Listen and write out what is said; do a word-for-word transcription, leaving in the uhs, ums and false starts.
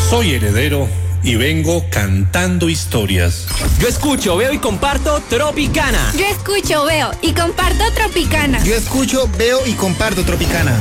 Soy heredero y vengo cantando historias. Yo escucho, veo y comparto Tropicana. Yo escucho, veo y comparto Tropicana. Yo escucho, veo y comparto Tropicana.